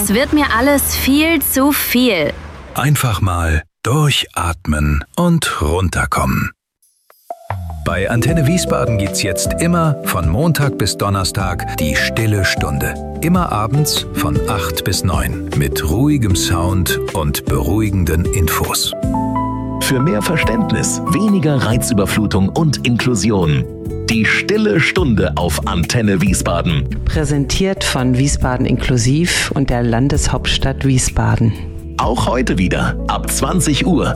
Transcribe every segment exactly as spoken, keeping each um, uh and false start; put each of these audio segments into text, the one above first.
Das wird mir alles viel zu viel. Einfach mal durchatmen und runterkommen. Bei Antenne Wiesbaden gibt's jetzt immer von Montag bis Donnerstag die Stille Stunde. Immer abends von acht bis neun mit ruhigem Sound und beruhigenden Infos. Für mehr Verständnis, weniger Reizüberflutung und Inklusion. Die Stille Stunde auf Antenne Wiesbaden. Präsentiert von Wiesbaden Inklusiv und der Landeshauptstadt Wiesbaden. Auch heute wieder ab zwanzig Uhr.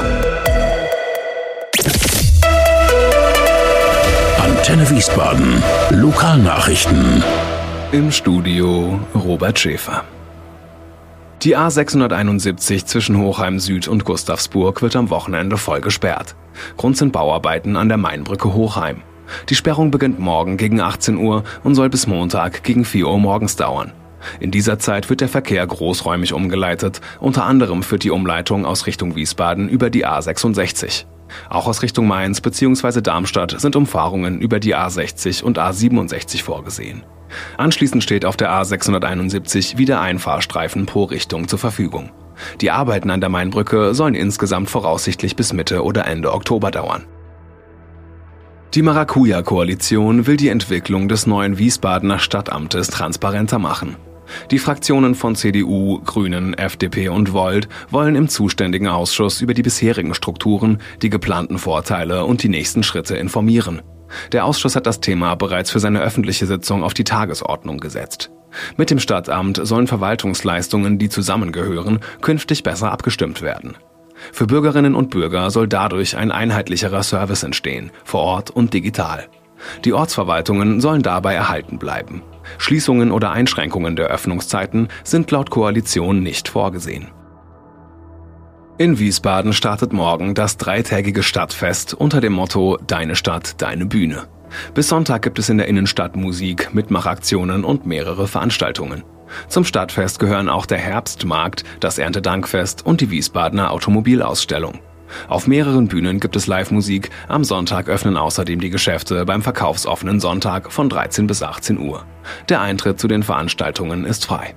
Antenne Wiesbaden. Lokalnachrichten. Im Studio Robert Schäfer. Die A sechshunderteinundsiebzig zwischen Hochheim Süd und Gustavsburg wird am Wochenende voll gesperrt. Grund sind Bauarbeiten an der Mainbrücke Hochheim. Die Sperrung beginnt morgen gegen achtzehn Uhr und soll bis Montag gegen vier Uhr morgens dauern. In dieser Zeit wird der Verkehr großräumig umgeleitet. Unter anderem führt die Umleitung aus Richtung Wiesbaden über die A sechsundsechzig. Auch aus Richtung Mainz bzw. Darmstadt sind Umfahrungen über die A sechzig und A siebenundsechzig vorgesehen. Anschließend steht auf der A sechshunderteinundsiebzig wieder ein Fahrstreifen pro Richtung zur Verfügung. Die Arbeiten an der Mainbrücke sollen insgesamt voraussichtlich bis Mitte oder Ende Oktober dauern. Die Maracuja-Koalition will die Entwicklung des neuen Wiesbadener Stadtamtes transparenter machen. Die Fraktionen von C D U, Grünen, F D P und Volt wollen im zuständigen Ausschuss über die bisherigen Strukturen, die geplanten Vorteile und die nächsten Schritte informieren. Der Ausschuss hat das Thema bereits für seine öffentliche Sitzung auf die Tagesordnung gesetzt. Mit dem Stadtamt sollen Verwaltungsleistungen, die zusammengehören, künftig besser abgestimmt werden. Für Bürgerinnen und Bürger soll dadurch ein einheitlicherer Service entstehen, vor Ort und digital. Die Ortsverwaltungen sollen dabei erhalten bleiben. Schließungen oder Einschränkungen der Öffnungszeiten sind laut Koalition nicht vorgesehen. In Wiesbaden startet morgen das dreitägige Stadtfest unter dem Motto Deine Stadt, deine Bühne. Bis Sonntag gibt es in der Innenstadt Musik, Mitmachaktionen und mehrere Veranstaltungen. Zum Stadtfest gehören auch der Herbstmarkt, das Erntedankfest und die Wiesbadener Automobilausstellung. Auf mehreren Bühnen gibt es Live-Musik. Am Sonntag öffnen außerdem die Geschäfte beim verkaufsoffenen Sonntag von dreizehn bis achtzehn Uhr. Der Eintritt zu den Veranstaltungen ist frei.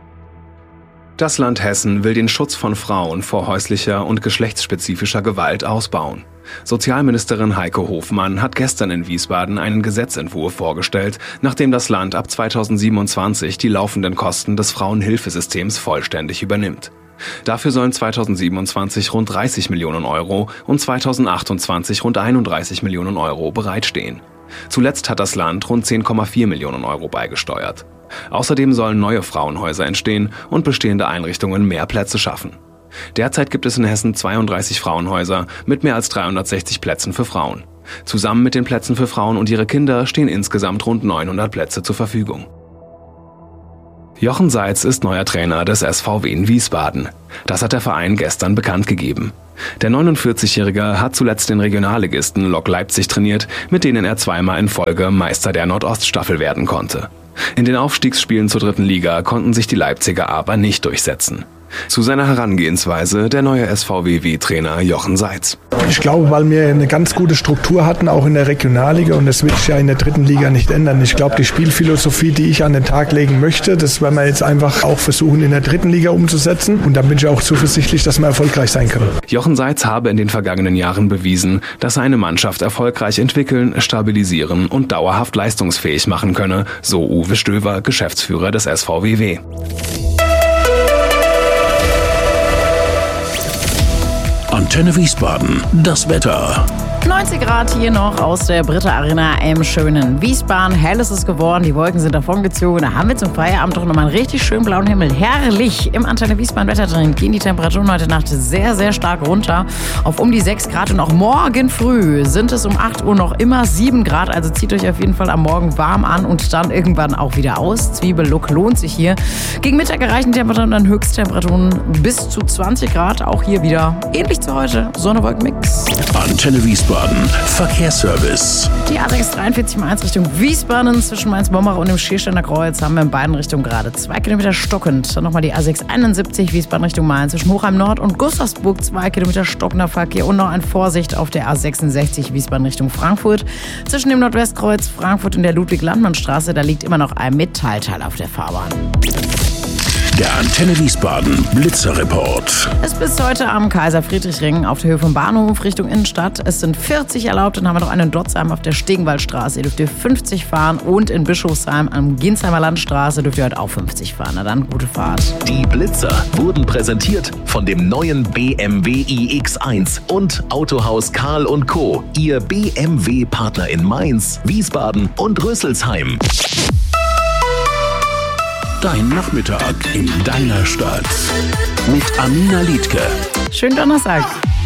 Das Land Hessen will den Schutz von Frauen vor häuslicher und geschlechtsspezifischer Gewalt ausbauen. Sozialministerin Heike Hofmann hat gestern in Wiesbaden einen Gesetzentwurf vorgestellt, nachdem das Land ab zweitausendsiebenundzwanzig die laufenden Kosten des Frauenhilfesystems vollständig übernimmt. Dafür sollen zweitausendsiebenundzwanzig rund dreißig Millionen Euro und zweitausendachtundzwanzig rund einunddreißig Millionen Euro bereitstehen. Zuletzt hat das Land rund zehn Komma vier Millionen Euro beigesteuert. Außerdem sollen neue Frauenhäuser entstehen und bestehende Einrichtungen mehr Plätze schaffen. Derzeit gibt es in Hessen zweiunddreißig Frauenhäuser mit mehr als dreihundertsechzig Plätzen für Frauen. Zusammen mit den Plätzen für Frauen und ihre Kinder stehen insgesamt rund neunhundert Plätze zur Verfügung. Jochen Seitz ist neuer Trainer des S V W in Wiesbaden. Das hat der Verein gestern bekannt gegeben. Der neunundvierzigjährige hat zuletzt den Regionalligisten Lok Leipzig trainiert, mit denen er zweimal in Folge Meister der Nordoststaffel werden konnte. In den Aufstiegsspielen zur dritten Liga konnten sich die Leipziger aber nicht durchsetzen. Zu seiner Herangehensweise der neue S V W-Trainer Jochen Seitz. Ich glaube, weil wir eine ganz gute Struktur hatten, auch in der Regionalliga, und das wird sich ja in der dritten Liga nicht ändern. Ich glaube, die Spielphilosophie, die ich an den Tag legen möchte, das werden wir jetzt einfach auch versuchen, in der dritten Liga umzusetzen. Und dann bin ich auch zuversichtlich, dass wir erfolgreich sein können. Jochen Seitz habe in den vergangenen Jahren bewiesen, dass er eine Mannschaft erfolgreich entwickeln, stabilisieren und dauerhaft leistungsfähig machen könne, so Uwe Stöver, Geschäftsführer des S V W W. Antenne Wiesbaden, das Wetter. neunzig Grad hier noch aus der Britta Arena im schönen Wiesbaden. Hell ist es geworden, die Wolken sind davongezogen. Da haben wir zum Feierabend doch nochmal einen richtig schönen blauen Himmel. Herrlich! Im Antenne Wiesbaden Wettertraining gehen die Temperaturen heute Nacht sehr, sehr stark runter auf um die sechs Grad. Und auch morgen früh sind es um acht Uhr noch immer sieben Grad. Also zieht euch auf jeden Fall am Morgen warm an und dann irgendwann auch wieder aus. Zwiebellook lohnt sich hier. Gegen Mittag erreichen Temperaturen dann Höchsttemperaturen bis zu zwanzig Grad. Auch hier wieder ähnlich zu heute. Sonne-Wolken-Mix. Antenne Wiesbaden. Verkehrsservice. Die A sechs dreiundvierzig mal eins Richtung Wiesbaden zwischen Mainz-Bombach und dem Schiersteiner Kreuz haben wir in beiden Richtungen gerade zwei Kilometer stockend. Dann nochmal die A sechs einundsiebzig Wiesbaden Richtung Mainz zwischen Hochheim Nord und Gustavsburg zwei Kilometer stockender Verkehr und noch ein Vorsicht auf der A sechsundsechzig Wiesbaden Richtung Frankfurt. Zwischen dem Nordwestkreuz Frankfurt und der Ludwig-Landmann-Straße, da liegt immer noch ein Metallteil auf der Fahrbahn. Der Antenne Wiesbaden Blitzerreport. Es ist bis heute am Kaiser-Friedrich-Ring auf der Höhe vom Bahnhof Richtung Innenstadt. Es sind vierzig erlaubt, dann haben wir noch einen in Dotzheim auf der Stegenwaldstraße. Ihr dürft ihr fünfzig fahren und in Bischofsheim am Ginsheimer Landstraße dürft ihr heute auch fünfzig fahren. Na dann, gute Fahrt. Die Blitzer wurden präsentiert von dem neuen B M W i X eins und Autohaus Karl und Co., Ihr B M W-Partner in Mainz, Wiesbaden und Rüsselsheim. Dein Nachmittag in deiner Stadt. Mit Amina Liedke. Schönen Donnerstag.